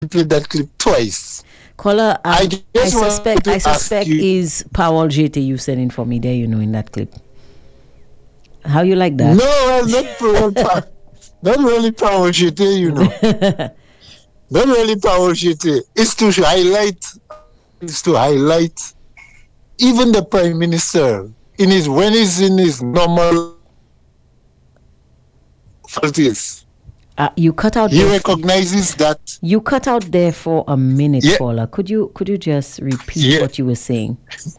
played that clip twice. Caller, I just wanted to I ask suspect you. is Powell JT you sending for me there, in that clip. How you like that? No, not really power shitty, Not really power shitty. It's to highlight even the Prime Minister when he's in his normal faculties. You cut out. He recognizes that. You cut out there for a minute, Yeah. caller. Could you just repeat what you were saying?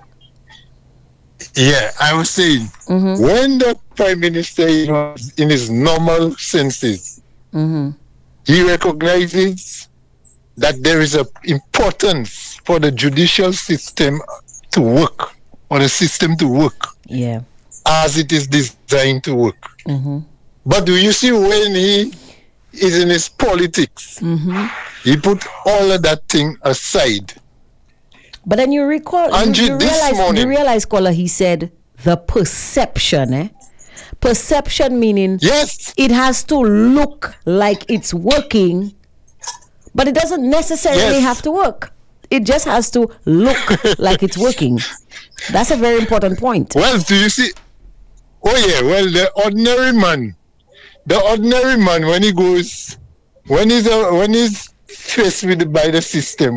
Yeah, I was saying when the Prime Minister is in his normal senses, he recognizes that there is an importance for the judicial system to work, or the system to work, as it is designed to work. But do you see when he is in his politics, he put all of that thing aside. But then you recall, Angie, you realize, caller, he said the perception, Perception meaning it has to look like it's working, but it doesn't necessarily have to work. It just has to look like it's working. That's a very important point. Well, do you see? Oh yeah, well, the ordinary man, when he's faced by the system,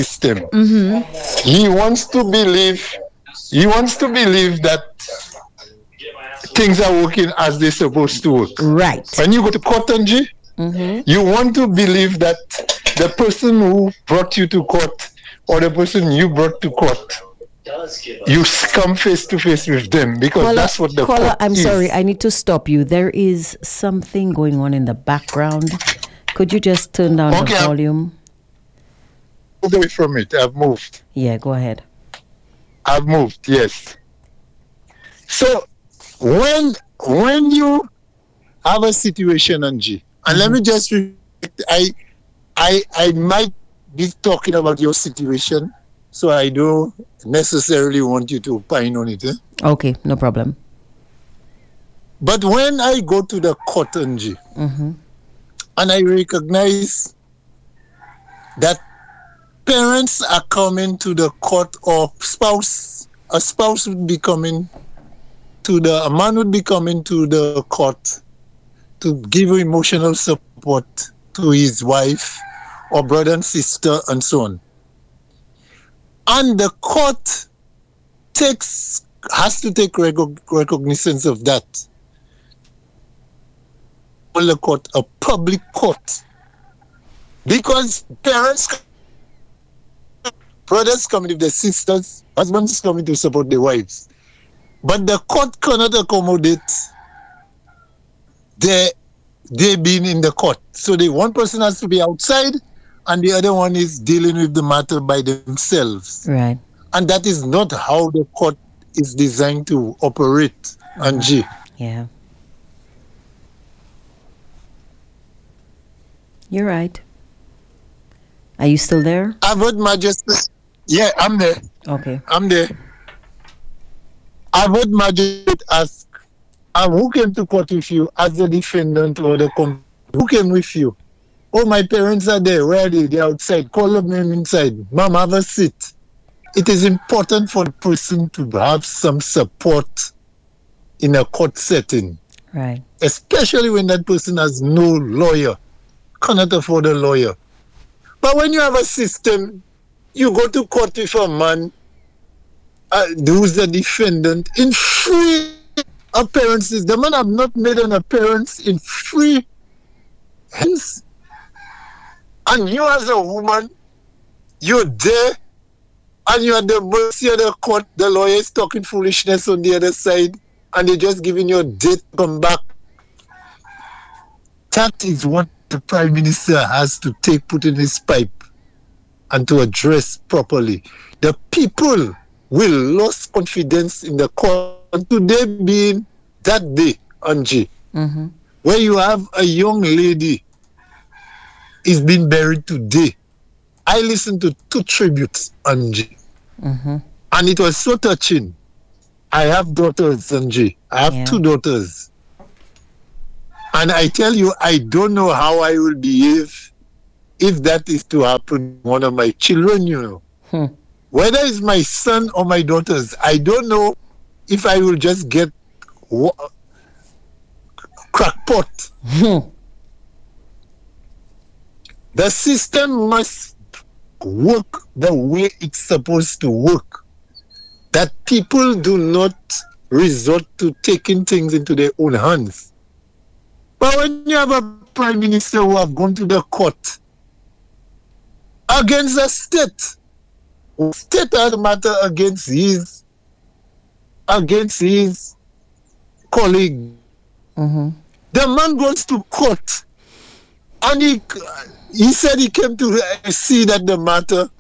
he wants to believe that things are working as they're supposed to work. Right. When you go to court, Angie, you want to believe that the person who brought you to court or the person you brought to court, you come face to face with them, because that's what the court is. I'm sorry, I need to stop you. There is something going on in the background. Could you just turn down the volume? Moved away from it. I've moved. Yeah, go ahead. I've moved, yes. So when you have a situation, Angie, and let me just I might be talking about your situation, so I don't necessarily want you to opine on it. Okay, no problem. But when I go to the court, Angie, and I recognize that parents are coming to the court, or a spouse would be coming a man would be coming to the court to give emotional support to his wife or brother and sister and so on. And the court has to take recognizance of that. The court, a public court, because brothers coming with their sisters, husbands coming to support their wives, but the court cannot accommodate they being in the court. So the one person has to be outside, and the other one is dealing with the matter by themselves. Right. And that is not how the court is designed to operate, Angie. Yeah. You're right. Are you still there? I've heard Majesty. Yeah, I'm there. Okay. I'm there. I've heard Majesty ask, who came to court with you as the defendant or the who came with you? Oh, my parents are there. Where are they? They're outside. Call them inside. Mom, have a seat. It is important for the person to have some support in a court setting. Right. Especially when that person has no lawyer, cannot afford a lawyer. But when you have a system, you go to court with a man who's the defendant in free appearances. The man have not made an appearance in free hands. And you as a woman, you're there, and you're at the mercy of the court. The lawyer is talking foolishness on the other side, and they're just giving you a date to come back. That is what the Prime Minister has to put in his pipe and to address properly. The people will lose confidence in the court. And today being that day, Angie, where you have a young lady is being buried today. I listened to 2 tributes, Angie, and it was so touching. I have daughters, Angie. I have 2 daughters. And I tell you, I don't know how I will behave if that is to happen to one of my children, whether it's my son or my daughters, I don't know if I will just get crackpot. The system must work the way it's supposed to work. That people do not resort to taking things into their own hands. But when you have a prime minister who have gone to the court against the state has matter against his colleague. The man goes to court and he said he came to see that the matter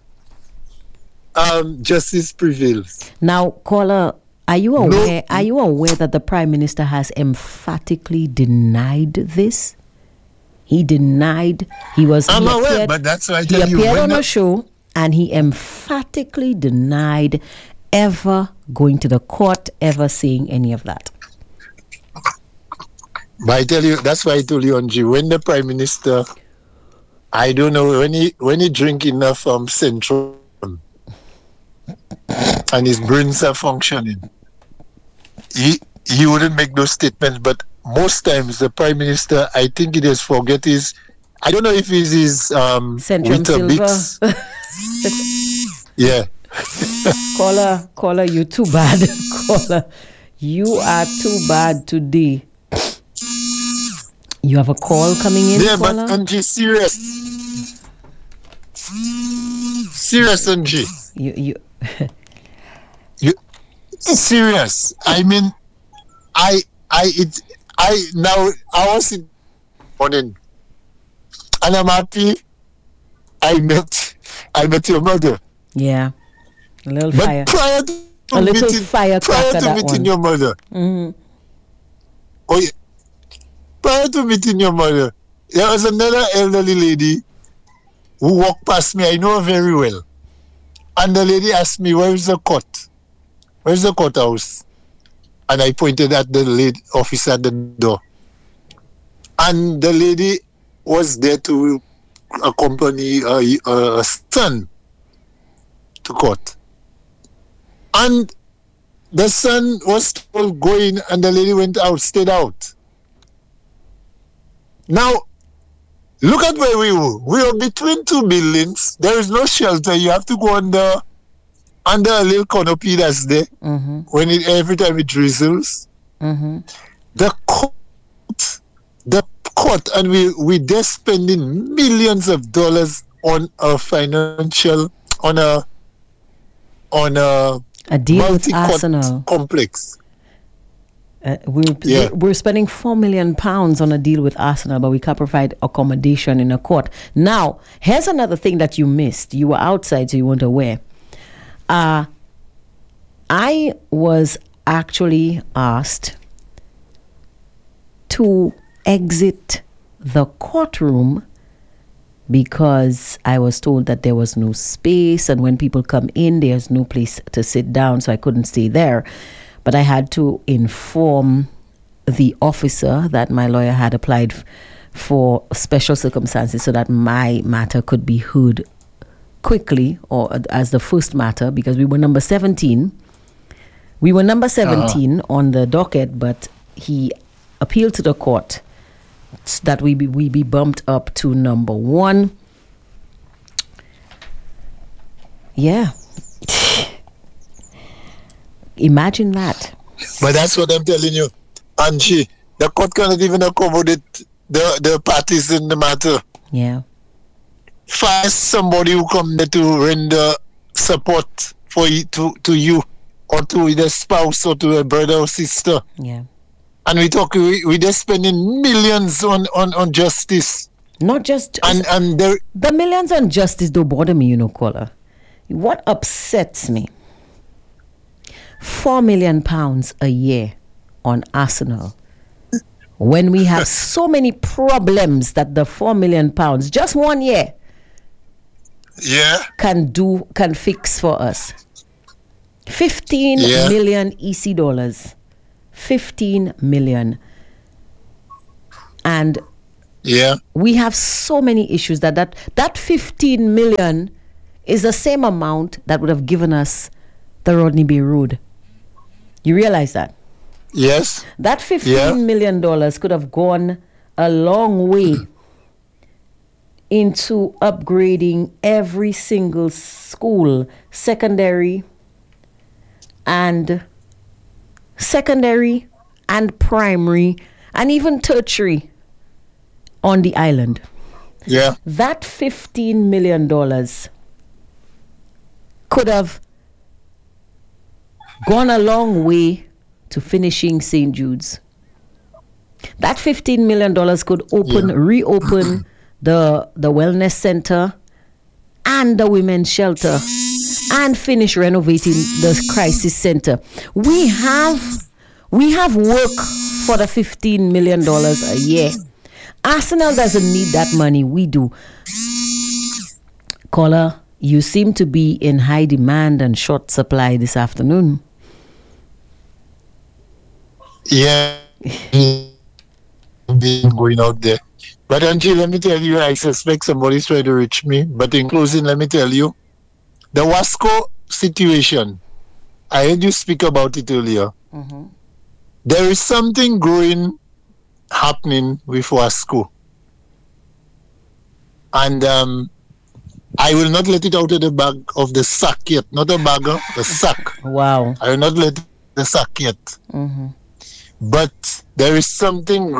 justice prevails. Now, caller, are you aware that the Prime Minister has emphatically denied this? He denied I'm aware, but that's why I tell you. He appeared on a show and he emphatically denied ever going to the court, ever saying any of that. But I tell you, that's why I told you, Angie, when the Prime Minister, I don't know, when he drink enough Central and his brains are functioning, he wouldn't make those statements. But most times the Prime Minister, I think he just forget his, I don't know if it's his Weetabix. Yeah. Caller, you too bad. Caller, you are too bad today. You have a call coming in, yeah, caller? But Angie, serious, Angie. You serious. I mean, I was in morning, and I'm happy. I met your mother. Yeah, a little but fire. Prior to meeting your mother. Mm-hmm. Oh yeah. Prior to meeting your mother, there was another elderly lady who walked past me. I know her very well. And the lady asked me, where is the court? Where's the courthouse? And I pointed at the lady officer at the door. And the lady was there to accompany a son to court. And the son was still going, and the lady stayed out. Now, look at where we were. We were between two buildings. There is no shelter. You have to go under a little canopy that's there every time it drizzles. The court, and we're there spending millions of dollars on a deal with Arsenal complex. We're spending £4 million on a deal with Arsenal, but we can't provide accommodation in a court. Now, here's another thing that you missed. You were outside, so you weren't aware. I was actually asked to exit the courtroom because I was told that there was no space, and when people come in, there's no place to sit down, so I couldn't stay there. But I had to inform the officer that my lawyer had applied for special circumstances so that my matter could be heard quickly, or as the first matter, because we were number 17. We were number 17 on the docket, but he appealed to the court that we be bumped up to number 1. Yeah. Imagine that. But that's what I'm telling you, Angie. The court cannot even accommodate the parties in the matter. Yeah. Find somebody who come there to render support for you, to you, or to the spouse, or to a brother or sister. Yeah. And we're just spending millions on justice. Not just and the millions on justice don't bother me, caller. What upsets me, £4 million a year on Arsenal, when we have so many problems that the £4 million just 1 year can fix for us. 15 million EC dollars. 15 million. And Yeah. We have so many issues that 15 million is the same amount that would have given us the Rodney Bay Road. You realize that? Yes. That $15 million could have gone a long way into upgrading every single school, secondary and primary and even tertiary on the island. Yeah. That $15 million could have gone a long way to finishing St. Jude's. That $15 million could reopen the wellness center and the women's shelter and finish renovating the crisis center. We have work for the $15 million a year. Arsenal doesn't need that money. We do. Caller, you seem to be in high demand and short supply this afternoon. Yeah. Been going out there. But Angie, let me tell you, I suspect somebody's trying to reach me. But in closing, let me tell you, the Wasco situation, I heard you speak about it earlier. Mm-hmm. There is something happening with Wasco. And I will not let it out of the bag of the sack yet. Not a bagger, the sack. Wow. I will not let the sack yet. Mm-hmm. But there is something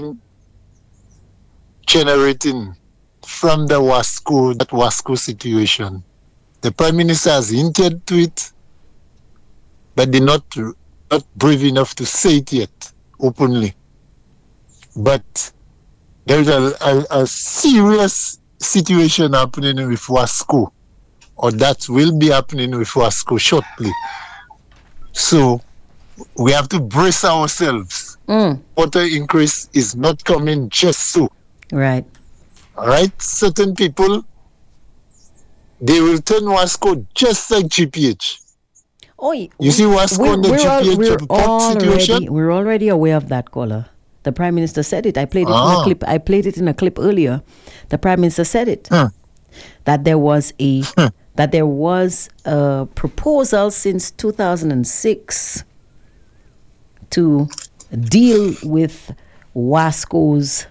generating from the Wasco situation. The Prime Minister has hinted to it, but they're not brave enough to say it yet openly. But there's a serious situation happening with Wasco, or that will be happening with Wasco shortly. So we have to brace ourselves. Water increase is not coming just so. Right. All right? Certain people, they will turn Wasco just like GPH. You see Wasco in the GPH situation? We're already aware of that, caller. The Prime Minister said it. I played it in a clip. I played it in a clip earlier. The Prime Minister said it. That there was a proposal since 2006 to deal with Wasco's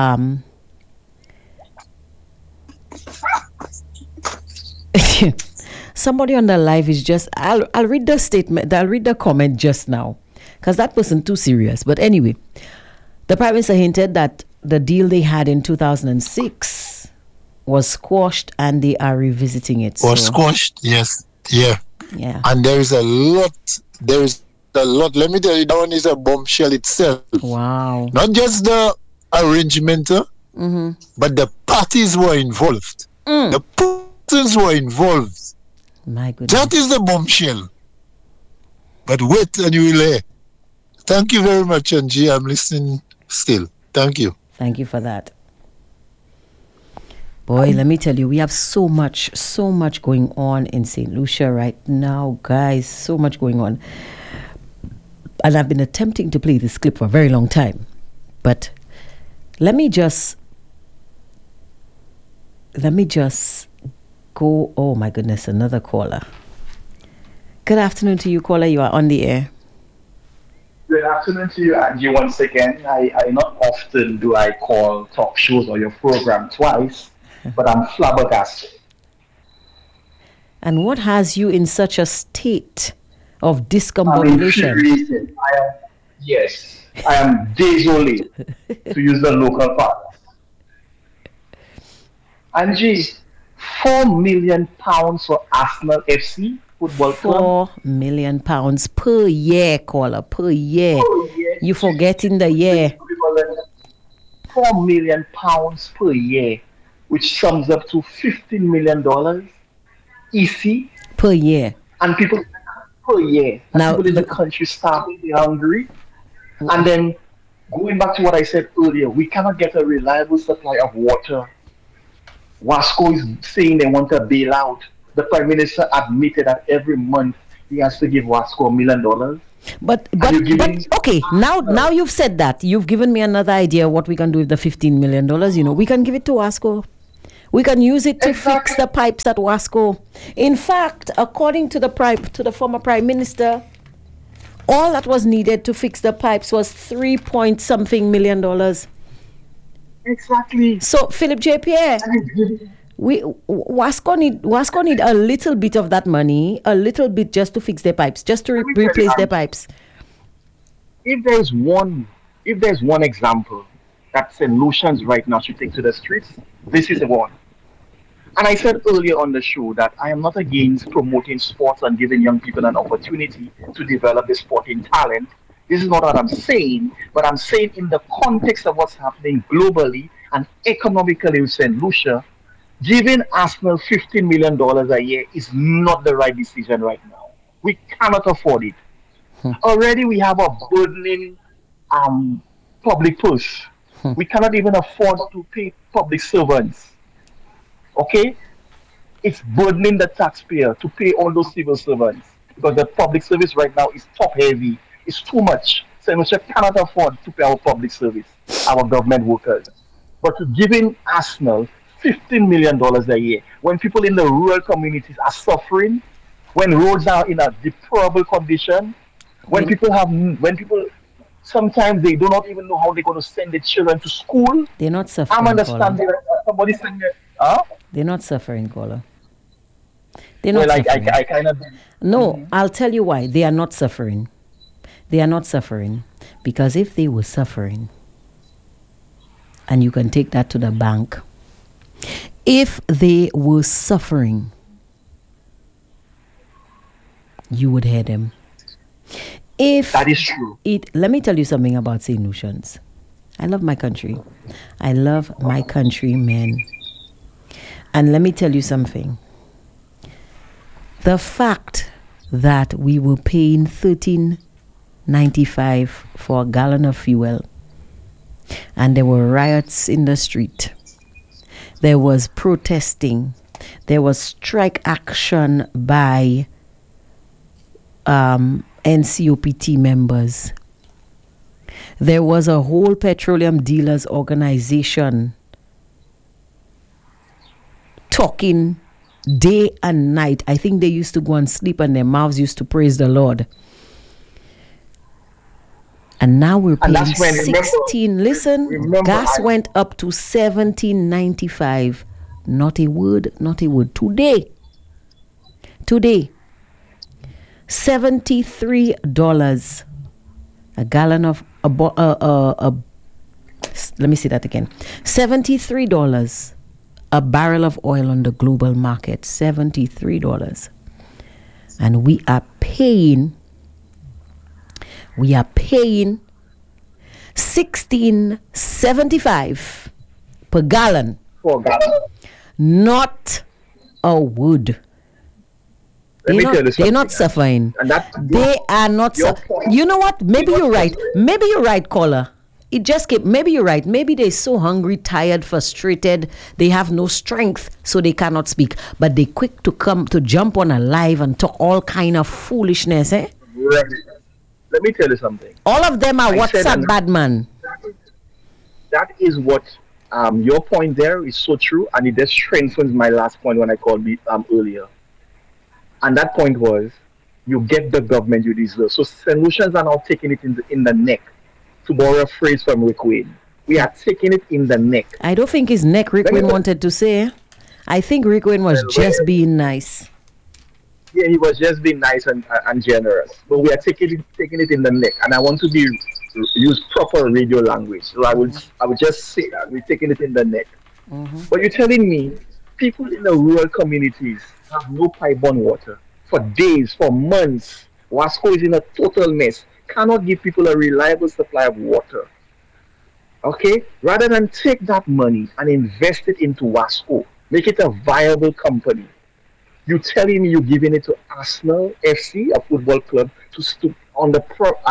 somebody on the live is just I'll read the statement, I'll read the comment just now because that wasn't too serious. But anyway, the Prime Minister hinted that the deal they had in 2006 was squashed and they are revisiting it. Squashed, yes. Yeah. And there is a lot. Let me tell you, that one is a bombshell itself. Wow. Not just the arrangement, but the parties were involved. The persons were involved. My goodness. That is the bombshell. But wait and you will hear. Thank you very much, Angie. I'm listening still. Thank you. Thank you for that. Boy, let me tell you, we have so much going on in St. Lucia right now, guys. So much going on. And I've been attempting to play this clip for a very long time. But let me just go. Oh my goodness, another caller. Good afternoon to you, caller. You are on the air. Good afternoon to you, Angie. Once again, I not often do I call talk shows or your program twice, but I'm flabbergasted. And what has you in such a state of discombobulation? I am désolé, to use the local part. Angie, £4 million for Arsenal FC football club. £4 million per year, caller, per year. You're forgetting the year. £4 million per year, which sums up to $15 million EC per year. And people per year. And now, people in the country starving, they're hungry. And then going back to what I said earlier, we cannot get a reliable supply of water. Wasco is saying they want a bailout. The Prime Minister admitted that every month he has to give Wasco $1 million. But okay, now you've said that. You've given me another idea what we can do with the $15 million. We can give it to Wasco. We can use it to fix the pipes at Wasco. In fact, according to the former Prime Minister, all that was needed to fix the pipes was $3-point-something million. Exactly. So, Philip J. Pierre, Wasco need a little bit of that money, a little bit just to fix their pipes, just to replace their pipes. If there's one example that St. Lucians right now should take to the streets, this is the one. And I said earlier on the show that I am not against promoting sports and giving young people an opportunity to develop the sporting talent. This is not what I'm saying, but I'm saying in the context of what's happening globally and economically with St. Lucia, giving Arsenal $15 million a year is not the right decision right now. We cannot afford it. Already we have a burdening public purse. We cannot even afford to pay public servants. Okay? It's burdening the taxpayer to pay all those civil servants because the public service right now is top heavy. It's too much. St. Lucia cannot afford to pay our public service, our government workers. But to giving Arsenal $15 million a year when people in the rural communities are suffering, when roads are in a deplorable condition, when people sometimes they do not even know how they're going to send their children to school. They're not suffering. I'm understanding somebody saying they're not suffering, caller. They're not suffering. I kind of... No, I'll tell you why. They are not suffering. They are not suffering. Because if they were suffering, and you can take that to the bank, if they were suffering, you would hear them. That is true. Let me tell you something about St. Lucians. I love my country. I love my countrymen. And let me tell you something. The fact that we were paying $13.95 for a gallon of fuel, and there were riots in the street, there was protesting, there was strike action by NCOPT members. There was a whole petroleum dealers organization talking day and night. I think they used to go and sleep and their mouths used to praise the Lord. And now we're paying 16. Remember, gas went up to $17.95. Not a word. Today, $73 a gallon of let me say that again. $73 a barrel of oil on the global market. $73, and we are paying $16.75 per gallon. Not a word. They're not suffering. They are not suffering. You know what? Maybe you're right. Caller. It just came. Maybe you're right. Maybe they're so hungry, tired, frustrated. They have no strength, so they cannot speak. But they're quick to jump on a live and talk all kind of foolishness. Let me tell you something. All of them are WhatsApp bad man. That is what your point there is so true, and it just strengthens my last point when I called earlier. And that point was, you get the government you deserve. So St. Lucians are now taking it in the neck, to borrow a phrase from Rick Wayne. We are taking it in the neck. I don't think his neck Rick Wayne wanted to say. I think Rick Wayne was just being nice. Yeah, he was just being nice and generous. But we are taking it in the neck. And I want to use proper radio language. So I would just say that we're taking it in the neck. Mm-hmm. But you're telling me people in the rural communities have no pipe-borne water for days, for months. Wasco is in a total mess. Cannot give people a reliable supply of water. Okay? Rather than take that money and invest it into Wasco, make it a viable company. You're telling me you're giving it to Arsenal FC, a football club, on the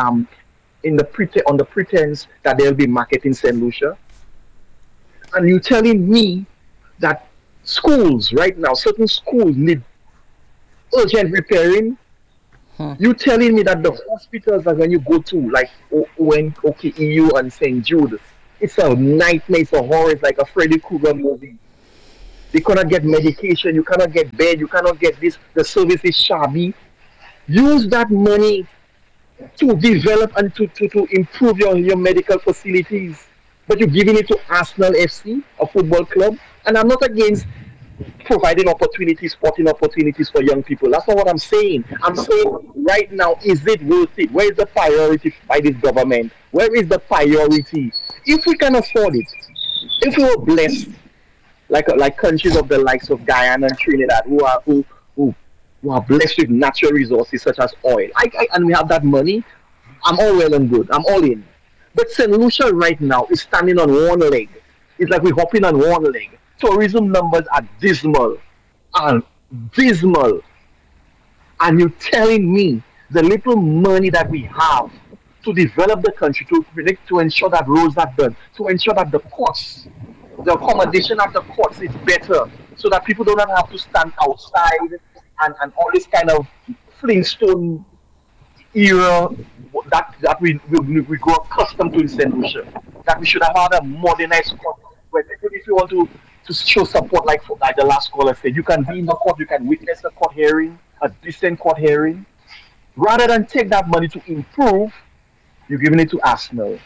pretense that they'll be marketing St. Lucia. And you're telling me that schools right now, certain schools need urgent repairing. You telling me that the hospitals that when you go to, like OKEU and St. Jude, it's a nightmare, it's a horror, it's like a Freddy Krueger movie. You cannot get medication, you cannot get bed, you cannot get this, the service is shabby. Use that money to develop and to improve your medical facilities. But you're giving it to Arsenal FC, a football club. And I'm not against providing opportunities, sporting opportunities for young people. That's not what I'm saying. I'm saying right now, is it worth it? Where is the priority by this government? Where is the priority? If we can afford it, if we were blessed, like countries of the likes of Guyana and Trinidad, who are blessed with natural resources such as oil, and we have that money, I'm all well and good. I'm all in. But St. Lucia right now is standing on one leg. It's like we're hopping on one leg. Tourism numbers are dismal. And dismal. And you're telling me the little money that we have to develop the country, to ensure that roads are done, to ensure that the courts, the accommodation at the courts is better, so that people don't have to stand outside and all this kind of Flintstone era that we grow accustomed to in St. Lucia. That we should have had a modernized court where if you want to show support, like the last caller said, you can be in the court, you can witness a court hearing, a decent court hearing. Rather than take that money to improve, you're giving it to Arsenal.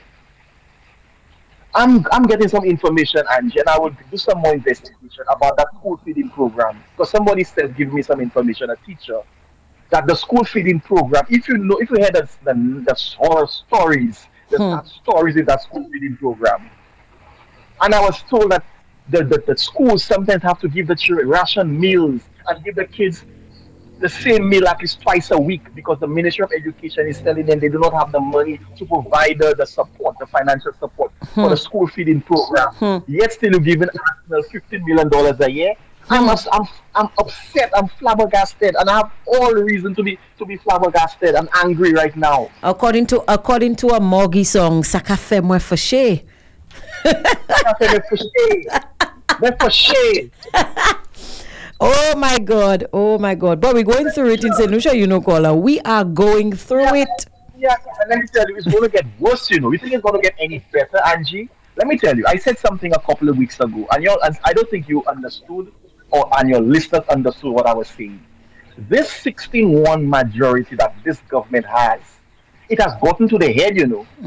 I'm getting some information, Angie, and I will do some more investigation about that school feeding program. Because somebody said, give me some information, a teacher, that the school feeding program, if you heard the horror stories, the stories in that school feeding program. And I was told that the schools sometimes have to give the children ration meals and give the kids the same meal at least twice a week, because the Ministry of Education is telling them they do not have the money to provide the support, the financial support for the school feeding program. Yet still you're giving Arsenal $15 million a year. I'm upset, I'm flabbergasted, and I have all reason to be flabbergasted. I'm angry right now. According to a Morgie song, Sakafe mwe fashe. Oh my God. But we're going through it in St. Lucia, caller. We are going through it. Yeah, and let me tell you, it's going to get worse, You think it's going to get any better, Angie? Let me tell you, I said something a couple of weeks ago, and I don't think you understood, and your listeners understood what I was saying. This 16-1 majority that this government has, it has gotten to the head,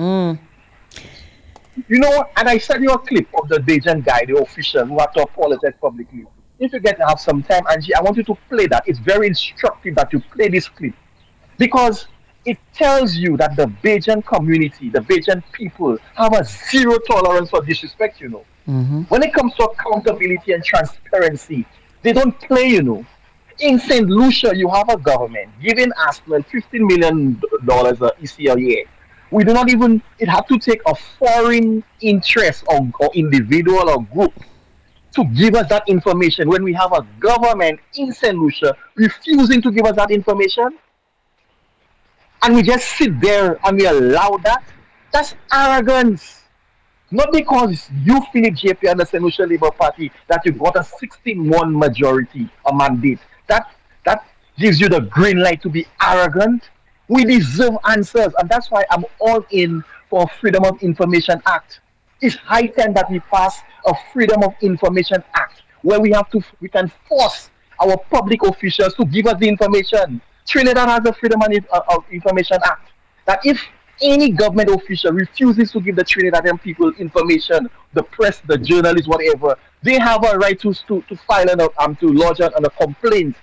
And I sent you a clip of the Bajan guy, the official, who had to apologize publicly. If you get to have some time, Angie, I want you to play that. It's very instructive that you play this clip, because it tells you that the Bajan community, the Bajan people, have a zero tolerance for disrespect, When it comes to accountability and transparency, they don't play, In St. Lucia, you have a government giving Arsenal $15 million EC a year. We do not even, it had to take a foreign interest or individual or group to give us that information when we have a government in St. Lucia refusing to give us that information. And we just sit there and we allow that. That's arrogance. Not because you, Philip JP, and the St. Lucia Labour Party, that you got a 16-1 majority, a mandate. That gives you the green light to be arrogant. We deserve answers, and that's why I'm all in for Freedom of Information Act. It's high time that we pass a Freedom of Information Act where we can force our public officials to give us the information. Trinidad has a Freedom of Information Act that if any government official refuses to give the Trinidadian people information, the press, the journalists, whatever, they have a right to file to lodge a complaint